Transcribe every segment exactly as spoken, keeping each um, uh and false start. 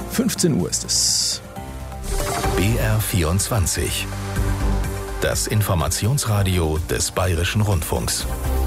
fünfzehn Uhr ist es. B R vierundzwanzig. Das Informationsradio des Bayerischen Rundfunks.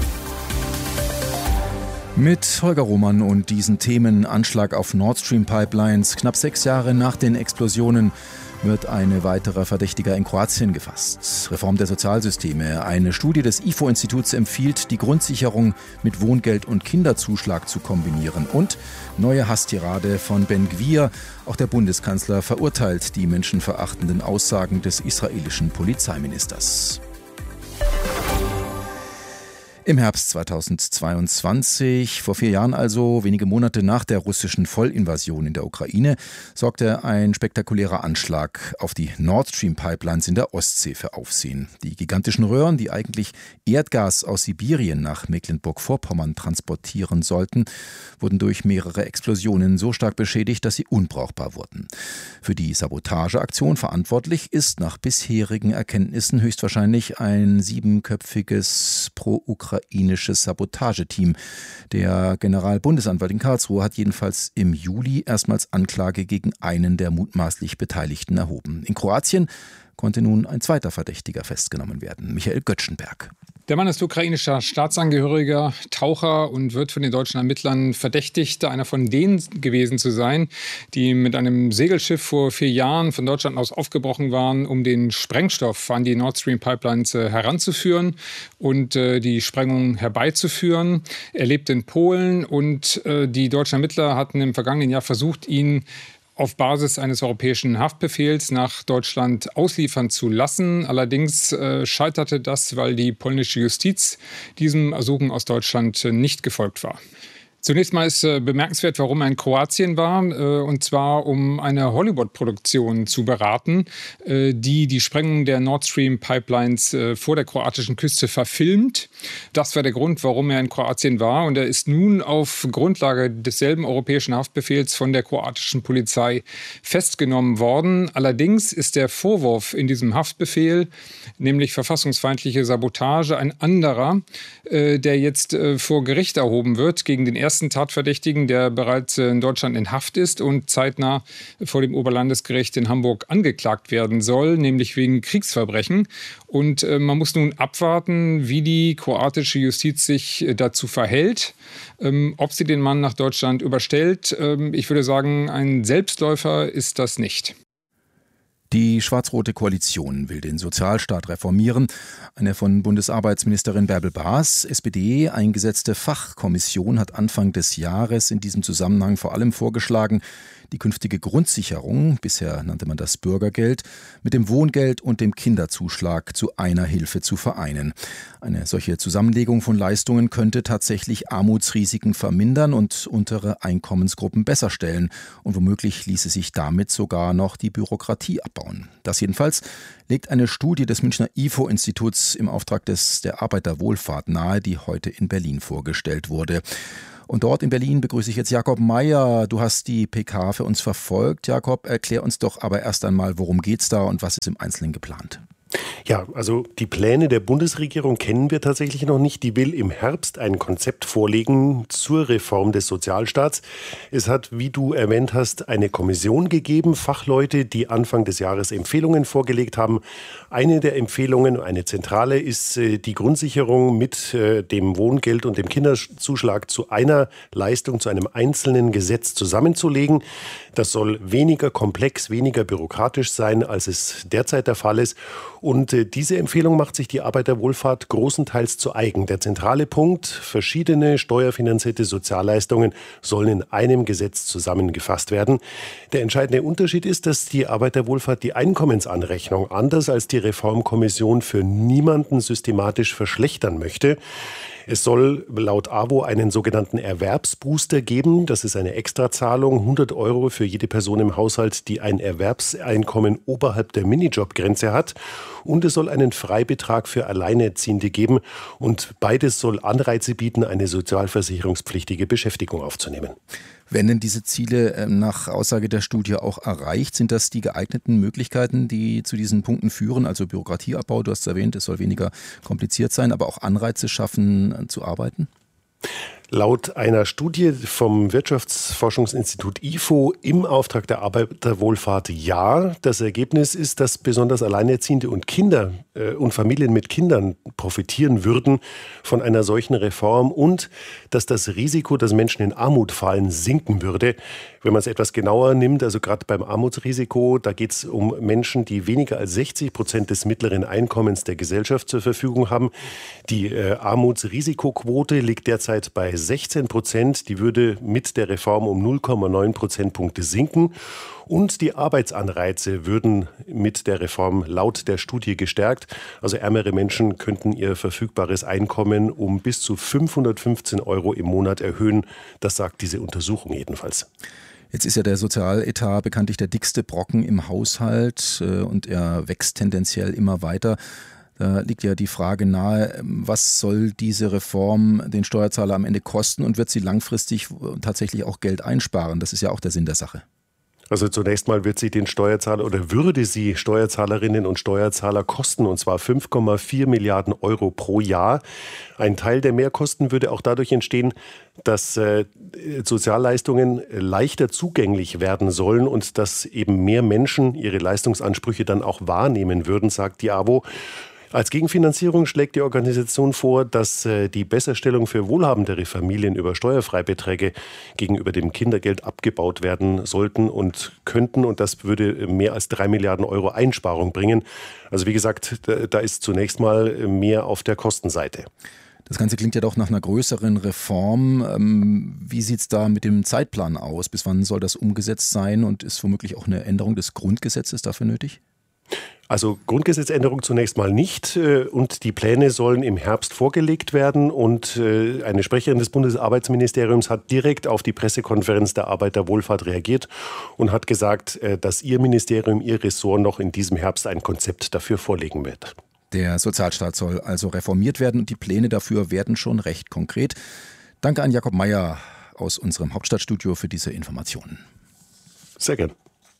Mit Holger Roman und diesen Themen: Anschlag auf Nord Stream Pipelines. Knapp sechs Jahre nach den Explosionen wird ein weiterer Verdächtiger in Kroatien gefasst. Reform der Sozialsysteme. Eine Studie des I F O-Instituts empfiehlt, die Grundsicherung mit Wohngeld und Kinderzuschlag zu kombinieren. Und neue Hasstirade von Ben Gvir. Auch der Bundeskanzler verurteilt die menschenverachtenden Aussagen des israelischen Polizeiministers. Im Herbst zweitausendzweiundzwanzig, vor vier Jahren also, wenige Monate nach der russischen Vollinvasion in der Ukraine, sorgte ein spektakulärer Anschlag auf die Nord Stream Pipelines in der Ostsee für Aufsehen. Die gigantischen Röhren, die eigentlich Erdgas aus Sibirien nach Mecklenburg-Vorpommern transportieren sollten, wurden durch mehrere Explosionen so stark beschädigt, dass sie unbrauchbar wurden. Für die Sabotageaktion verantwortlich ist nach bisherigen Erkenntnissen höchstwahrscheinlich ein siebenköpfiges pro-ukrainisches ukrainisches Sabotageteam. Der Generalbundesanwalt in Karlsruhe hat jedenfalls im Juli erstmals Anklage gegen einen der mutmaßlich Beteiligten erhoben. In Kroatien konnte nun ein zweiter Verdächtiger festgenommen werden, Michael Göttschenberg. Der Mann ist ukrainischer Staatsangehöriger, Taucher und wird von den deutschen Ermittlern verdächtigt, einer von denen gewesen zu sein, die mit einem Segelschiff vor vier Jahren von Deutschland aus aufgebrochen waren, um den Sprengstoff an die Nord Stream Pipelines heranzuführen und äh, die Sprengung herbeizuführen. Er lebt in Polen und äh, die deutschen Ermittler hatten im vergangenen Jahr versucht, ihn auf Basis eines europäischen Haftbefehls nach Deutschland ausliefern zu lassen. Allerdings äh, scheiterte das, weil die polnische Justiz diesem Ersuchen aus Deutschland äh, nicht gefolgt war. Zunächst mal ist äh, bemerkenswert, warum er in Kroatien war, äh, und zwar um eine Hollywood-Produktion zu beraten, äh, die die Sprengung der Nord Stream Pipelines äh, vor der kroatischen Küste verfilmt. Das war der Grund, warum er in Kroatien war, und er ist nun auf Grundlage desselben europäischen Haftbefehls von der kroatischen Polizei festgenommen worden. Allerdings ist der Vorwurf in diesem Haftbefehl, nämlich verfassungsfeindliche Sabotage, ein anderer, äh, der jetzt äh, vor Gericht erhoben wird gegen den ersten Tatverdächtigen, der bereits in Deutschland in Haft ist und zeitnah vor dem Oberlandesgericht in Hamburg angeklagt werden soll, nämlich wegen Kriegsverbrechen. Und äh, man muss nun abwarten, wie die kroatische Justiz sich äh, dazu verhält, ähm, ob sie den Mann nach Deutschland überstellt. Ähm, ich würde sagen, ein Selbstläufer ist das nicht. Die schwarz-rote Koalition will den Sozialstaat reformieren. Eine von Bundesarbeitsministerin Bärbel Baas, S P D, eingesetzte Fachkommission hat Anfang des Jahres in diesem Zusammenhang vor allem vorgeschlagen, die künftige Grundsicherung, bisher nannte man das Bürgergeld, mit dem Wohngeld und dem Kinderzuschlag zu einer Hilfe zu vereinen. Eine solche Zusammenlegung von Leistungen könnte tatsächlich Armutsrisiken vermindern und untere Einkommensgruppen besser stellen. Und womöglich ließe sich damit sogar noch die Bürokratie abbauen. Das jedenfalls legt eine Studie des Münchner I F O-Instituts im Auftrag des der Arbeiterwohlfahrt nahe, die heute in Berlin vorgestellt wurde. Und dort in Berlin begrüße ich jetzt Jakob Mayer. Du hast die P K für uns verfolgt. Jakob, erklär uns doch aber erst einmal, worum geht's da und was ist im Einzelnen geplant? Ja, also die Pläne der Bundesregierung kennen wir tatsächlich noch nicht. Die will im Herbst ein Konzept vorlegen zur Reform des Sozialstaats. Es hat, wie du erwähnt hast, eine Kommission gegeben, Fachleute, die Anfang des Jahres Empfehlungen vorgelegt haben. Eine der Empfehlungen, eine zentrale, ist die Grundsicherung mit dem Wohngeld und dem Kinderzuschlag zu einer Leistung, zu einem einzelnen Gesetz zusammenzulegen. Das soll weniger komplex, weniger bürokratisch sein, als es derzeit der Fall ist. Und äh, diese Empfehlung macht sich die Arbeiterwohlfahrt großenteils zu eigen. Der zentrale Punkt: verschiedene steuerfinanzierte Sozialleistungen sollen in einem Gesetz zusammengefasst werden. Der entscheidende Unterschied ist, dass die Arbeiterwohlfahrt die Einkommensanrechnung anders als die Reformkommission für niemanden systematisch verschlechtern möchte. Es soll laut A W O einen sogenannten Erwerbsbooster geben. Das ist eine Extrazahlung, hundert Euro für jede Person im Haushalt, die ein Erwerbseinkommen oberhalb der Minijobgrenze hat. Und es soll einen Freibetrag für Alleinerziehende geben. Und beides soll Anreize bieten, eine sozialversicherungspflichtige Beschäftigung aufzunehmen. Werden denn diese Ziele nach Aussage der Studie auch erreicht? Sind das die geeigneten Möglichkeiten, die zu diesen Punkten führen? Also Bürokratieabbau, du hast es erwähnt, es soll weniger kompliziert sein, aber auch Anreize schaffen, zu arbeiten? Laut einer Studie vom Wirtschaftsforschungsinstitut I F O im Auftrag der Arbeiterwohlfahrt ja. Das Ergebnis ist, dass besonders Alleinerziehende und Kinder äh, und Familien mit Kindern profitieren würden von einer solchen Reform und dass das Risiko, dass Menschen in Armut fallen, sinken würde. Wenn man es etwas genauer nimmt, also gerade beim Armutsrisiko, da geht es um Menschen, die weniger als sechzig Prozent des mittleren Einkommens der Gesellschaft zur Verfügung haben. Die äh, Armutsrisikoquote liegt derzeit bei sechzehn Prozent. Die würde mit der Reform um null Komma neun Prozentpunkte sinken. Und die Arbeitsanreize würden mit der Reform laut der Studie gestärkt. Also ärmere Menschen könnten ihr verfügbares Einkommen um bis zu fünfhundertfünfzehn Euro im Monat erhöhen. Das sagt diese Untersuchung jedenfalls. Jetzt ist ja der Sozialetat bekanntlich der dickste Brocken im Haushalt und er wächst tendenziell immer weiter. Da liegt ja die Frage nahe, was soll diese Reform den Steuerzahler am Ende kosten und wird sie langfristig tatsächlich auch Geld einsparen? Das ist ja auch der Sinn der Sache. Also zunächst mal wird sie den Steuerzahler oder würde sie Steuerzahlerinnen und Steuerzahler kosten, und zwar fünf Komma vier Milliarden Euro pro Jahr. Ein Teil der Mehrkosten würde auch dadurch entstehen, dass äh, Sozialleistungen leichter zugänglich werden sollen und dass eben mehr Menschen ihre Leistungsansprüche dann auch wahrnehmen würden, sagt die A W O. Als Gegenfinanzierung schlägt die Organisation vor, dass die Besserstellung für wohlhabendere Familien über Steuerfreibeträge gegenüber dem Kindergeld abgebaut werden sollten und könnten. Und das würde mehr als drei Milliarden Euro Einsparung bringen. Also wie gesagt, da ist zunächst mal mehr auf der Kostenseite. Das Ganze klingt ja doch nach einer größeren Reform. Wie sieht es da mit dem Zeitplan aus? Bis wann soll das umgesetzt sein und ist womöglich auch eine Änderung des Grundgesetzes dafür nötig? Also Grundgesetzänderung zunächst mal nicht und die Pläne sollen im Herbst vorgelegt werden und eine Sprecherin des Bundesarbeitsministeriums hat direkt auf die Pressekonferenz der Arbeiterwohlfahrt reagiert und hat gesagt, dass ihr Ministerium, ihr Ressort noch in diesem Herbst ein Konzept dafür vorlegen wird. Der Sozialstaat soll also reformiert werden und die Pläne dafür werden schon recht konkret. Danke an Jakob Meyer aus unserem Hauptstadtstudio für diese Informationen. Sehr gern.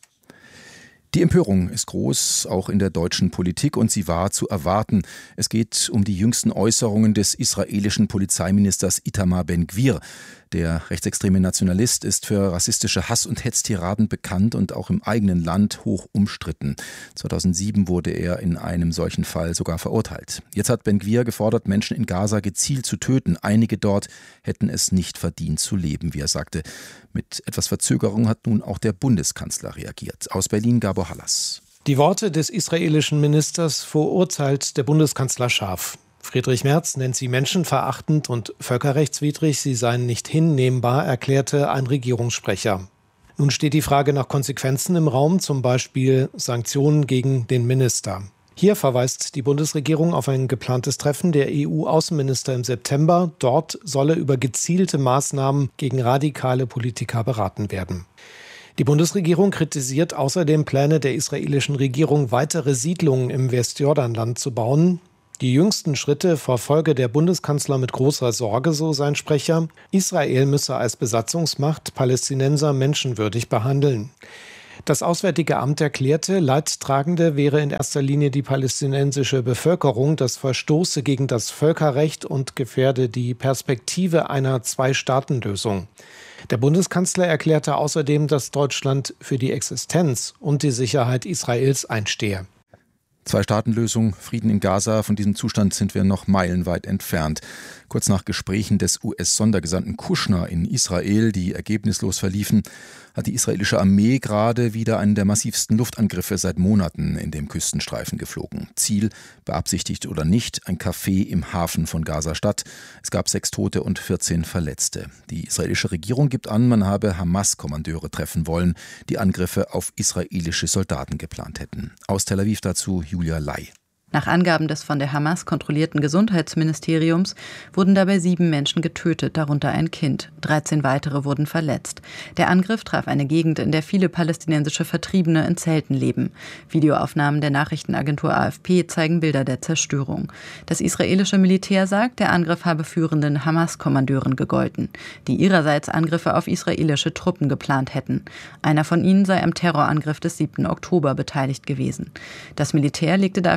Die Empörung ist groß, auch in der deutschen Politik, und sie war zu erwarten. Es geht um die jüngsten Äußerungen des israelischen Polizeiministers Itamar Ben-Gvir. Der rechtsextreme Nationalist ist für rassistische Hass- und Hetztiraden bekannt und auch im eigenen Land hoch umstritten. zweitausendsieben wurde er in einem solchen Fall sogar verurteilt. Jetzt hat Ben-Gvir gefordert, Menschen in Gaza gezielt zu töten. Einige dort hätten es nicht verdient zu leben, wie er sagte. Mit etwas Verzögerung hat nun auch der Bundeskanzler reagiert. Aus Berlin Gabor Hallas. Die Worte des israelischen Ministers verurteilt der Bundeskanzler scharf. Friedrich Merz nennt sie menschenverachtend und völkerrechtswidrig, sie seien nicht hinnehmbar, erklärte ein Regierungssprecher. Nun steht die Frage nach Konsequenzen im Raum, zum Beispiel Sanktionen gegen den Minister. Hier verweist die Bundesregierung auf ein geplantes Treffen der E U-Außenminister im September. Dort solle über gezielte Maßnahmen gegen radikale Politiker beraten werden. Die Bundesregierung kritisiert außerdem Pläne der israelischen Regierung, weitere Siedlungen im Westjordanland zu bauen. Die jüngsten Schritte verfolge der Bundeskanzler mit großer Sorge, so sein Sprecher. Israel müsse als Besatzungsmacht Palästinenser menschenwürdig behandeln. Das Auswärtige Amt erklärte, Leidtragende wäre in erster Linie die palästinensische Bevölkerung. Das verstoße gegen das Völkerrecht und gefährde die Perspektive einer Zwei-Staaten-Lösung. Der Bundeskanzler erklärte außerdem, dass Deutschland für die Existenz und die Sicherheit Israels einstehe. Zwei-Staaten-Lösung, Frieden in Gaza, von diesem Zustand sind wir noch meilenweit entfernt. Kurz nach Gesprächen des U S-Sondergesandten Kushner in Israel, die ergebnislos verliefen, hat die israelische Armee gerade wieder einen der massivsten Luftangriffe seit Monaten in dem Küstenstreifen geflogen. Ziel, beabsichtigt oder nicht, ein Café im Hafen von Gaza-Stadt. Es gab sechs Tote und vierzehn Verletzte. Die israelische Regierung gibt an, man habe Hamas-Kommandeure treffen wollen, die Angriffe auf israelische Soldaten geplant hätten. Aus Tel Aviv dazu Julia Lai. Nach Angaben des von der Hamas kontrollierten Gesundheitsministeriums wurden dabei sieben Menschen getötet, darunter ein Kind. dreizehn weitere wurden verletzt. Der Angriff traf eine Gegend, in der viele palästinensische Vertriebene in Zelten leben. Videoaufnahmen der Nachrichtenagentur A F P zeigen Bilder der Zerstörung. Das israelische Militär sagt, der Angriff habe führenden Hamas-Kommandeuren gegolten, die ihrerseits Angriffe auf israelische Truppen geplant hätten. Einer von ihnen sei am Terrorangriff des siebten Oktober beteiligt gewesen. Das Militär legte dafür bisher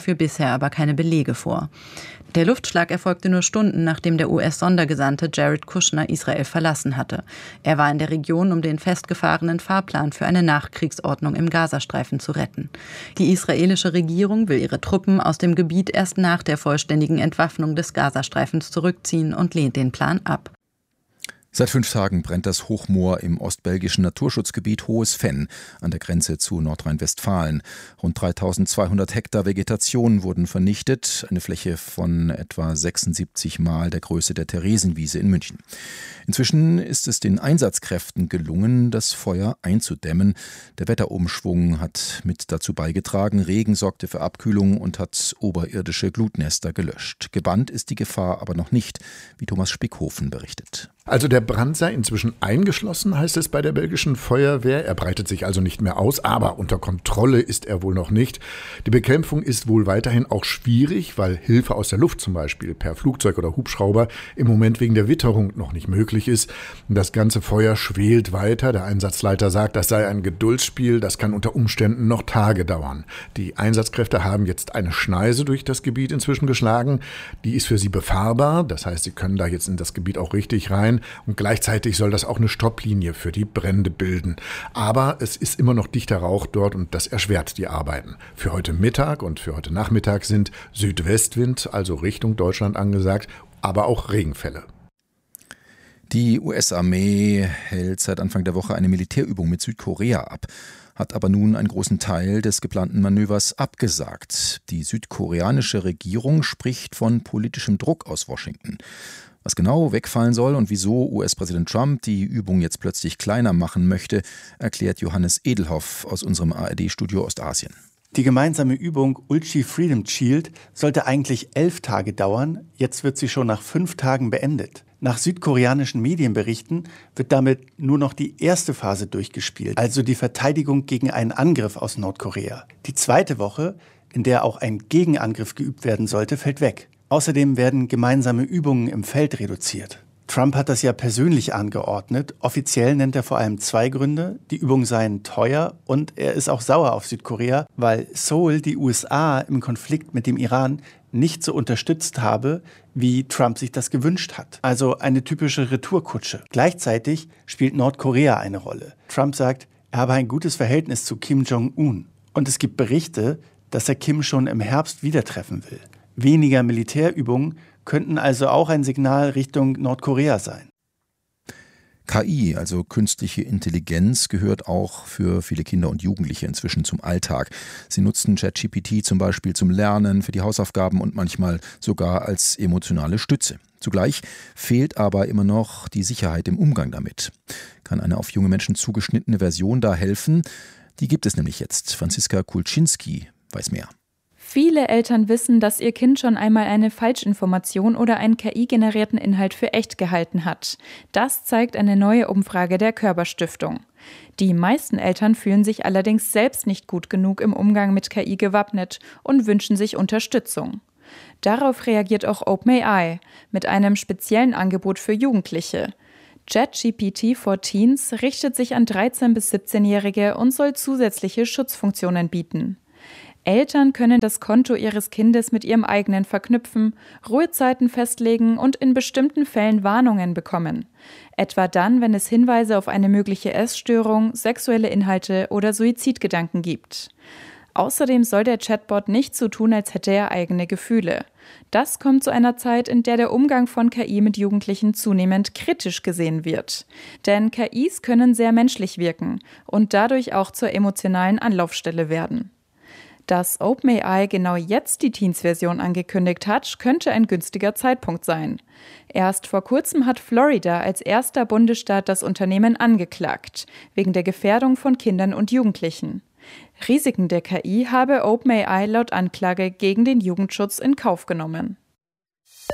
bisher aber keine Belege vor. Der Luftschlag erfolgte nur Stunden, nachdem der U S-Sondergesandte Jared Kushner Israel verlassen hatte. Er war in der Region, um den festgefahrenen Fahrplan für eine Nachkriegsordnung im Gazastreifen zu retten. Die israelische Regierung will ihre Truppen aus dem Gebiet erst nach der vollständigen Entwaffnung des Gazastreifens zurückziehen und lehnt den Plan ab. Seit fünf Tagen brennt das Hochmoor im ostbelgischen Naturschutzgebiet Hohes Venn an der Grenze zu Nordrhein-Westfalen. Rund dreitausendzweihundert Hektar Vegetation wurden vernichtet, eine Fläche von etwa sechsundsiebzig Mal der Größe der Theresienwiese in München. Inzwischen ist es den Einsatzkräften gelungen, das Feuer einzudämmen. Der Wetterumschwung hat mit dazu beigetragen, Regen sorgte für Abkühlung und hat oberirdische Glutnester gelöscht. Gebannt ist die Gefahr aber noch nicht, wie Thomas Spickhofen berichtet. Also der Brand sei inzwischen eingeschlossen, heißt es bei der belgischen Feuerwehr. Er breitet sich also nicht mehr aus, aber unter Kontrolle ist er wohl noch nicht. Die Bekämpfung ist wohl weiterhin auch schwierig, weil Hilfe aus der Luft zum Beispiel per Flugzeug oder Hubschrauber im Moment wegen der Witterung noch nicht möglich ist. Das ganze Feuer schwelt weiter. Der Einsatzleiter sagt, das sei ein Geduldsspiel, das kann unter Umständen noch Tage dauern. Die Einsatzkräfte haben jetzt eine Schneise durch das Gebiet inzwischen geschlagen. Die ist für sie befahrbar, das heißt, sie können da jetzt in das Gebiet auch richtig rein. Und gleichzeitig soll das auch eine Stopplinie für die Brände bilden. Aber es ist immer noch dichter Rauch dort und das erschwert die Arbeiten. Für heute Mittag und für heute Nachmittag sind Südwestwind, also Richtung Deutschland angesagt, aber auch Regenfälle. Die U S-Armee hält seit Anfang der Woche eine Militärübung mit Südkorea ab, hat aber nun einen großen Teil des geplanten Manövers abgesagt. Die südkoreanische Regierung spricht von politischem Druck aus Washington. Was genau wegfallen soll und wieso U S-Präsident Trump die Übung jetzt plötzlich kleiner machen möchte, erklärt Johannes Edelhoff aus unserem A R D-Studio Ostasien. Die gemeinsame Übung Ulchi Freedom Shield sollte eigentlich elf Tage dauern. Jetzt wird sie schon nach fünf Tagen beendet. Nach südkoreanischen Medienberichten wird damit nur noch die erste Phase durchgespielt, also die Verteidigung gegen einen Angriff aus Nordkorea. Die zweite Woche, in der auch ein Gegenangriff geübt werden sollte, fällt weg. Außerdem werden gemeinsame Übungen im Feld reduziert. Trump hat das ja persönlich angeordnet. Offiziell nennt er vor allem zwei Gründe. Die Übungen seien teuer und er ist auch sauer auf Südkorea, weil Seoul die U S A im Konflikt mit dem Iran nicht so unterstützt habe, wie Trump sich das gewünscht hat. Also eine typische Retourkutsche. Gleichzeitig spielt Nordkorea eine Rolle. Trump sagt, er habe ein gutes Verhältnis zu Kim Jong-un. Und es gibt Berichte, dass er Kim schon im Herbst wieder treffen will. Weniger Militärübungen könnten also auch ein Signal Richtung Nordkorea sein. K I, also künstliche Intelligenz, gehört auch für viele Kinder und Jugendliche inzwischen zum Alltag. Sie nutzen ChatGPT zum Beispiel zum Lernen, für die Hausaufgaben und manchmal sogar als emotionale Stütze. Zugleich fehlt aber immer noch die Sicherheit im Umgang damit. Kann eine auf junge Menschen zugeschnittene Version da helfen? Die gibt es nämlich jetzt. Franziska Kulczynski weiß mehr. Viele Eltern wissen, dass ihr Kind schon einmal eine Falschinformation oder einen K I-generierten Inhalt für echt gehalten hat. Das zeigt eine neue Umfrage der Körber-Stiftung. Die meisten Eltern fühlen sich allerdings selbst nicht gut genug im Umgang mit K I gewappnet und wünschen sich Unterstützung. Darauf reagiert auch OpenAI mit einem speziellen Angebot für Jugendliche. ChatGPT for Teens richtet sich an dreizehn- bis siebzehnjährige und soll zusätzliche Schutzfunktionen bieten. Eltern können das Konto ihres Kindes mit ihrem eigenen verknüpfen, Ruhezeiten festlegen und in bestimmten Fällen Warnungen bekommen. Etwa dann, wenn es Hinweise auf eine mögliche Essstörung, sexuelle Inhalte oder Suizidgedanken gibt. Außerdem soll der Chatbot nicht so tun, als hätte er eigene Gefühle. Das kommt zu einer Zeit, in der der Umgang von K I mit Jugendlichen zunehmend kritisch gesehen wird. Denn K Is können sehr menschlich wirken und dadurch auch zur emotionalen Anlaufstelle werden. Dass OpenAI genau jetzt die Teens-Version angekündigt hat, könnte ein günstiger Zeitpunkt sein. Erst vor kurzem hat Florida als erster Bundesstaat das Unternehmen angeklagt, wegen der Gefährdung von Kindern und Jugendlichen. Risiken der K I habe OpenAI laut Anklage gegen den Jugendschutz in Kauf genommen.